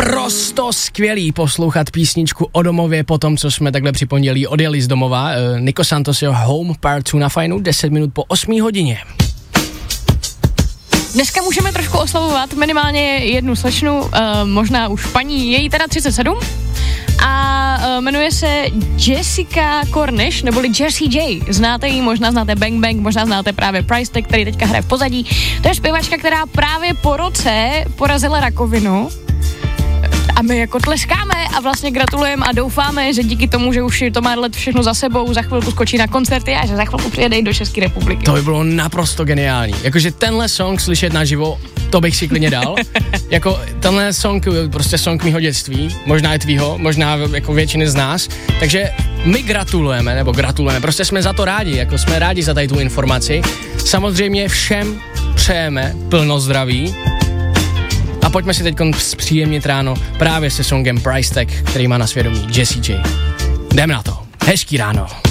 naprosto skvělý poslouchat písničku o domově po tom, co jsme takhle při pondělí odjeli z domova. Nico Santos, jeho Home Part 2 na Fajnu, 10 minut po 8 hodině. Dneska můžeme trošku oslavovat minimálně jednu slečnu, možná už paní, je jí teda 37 a jmenuje se Jessica Cornish, neboli Jessie J. Znáte ji, možná znáte Bang Bang, možná znáte právě Price Tag, který teďka hraje v pozadí. To je zpěvačka, která právě po roce porazila rakovinu. A my jako tleskáme a vlastně gratulujeme a doufáme, že díky tomu, že už to má let všechno za sebou, za chvilku skočí na koncerty a že za chvilku přijede i do České republiky. To by bylo naprosto geniální. Jakože tenhle song slyšet naživo, to bych si klidně dal. Jako tenhle song, prostě song mýho dětství, možná i tvýho, možná jako většiny z nás. Takže my gratulujeme, prostě jsme za to rádi, jako jsme rádi za tady tu informaci. Samozřejmě všem přejeme plno zdraví. A pojďme si teď zpříjemnit ráno právě se songem Price Tag, který má na svědomí Jessie J. Jdem na to. Hezký ráno.